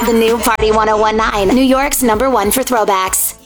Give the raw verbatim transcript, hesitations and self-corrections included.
The new Party ten nineteen, New York's number one for throwbacks.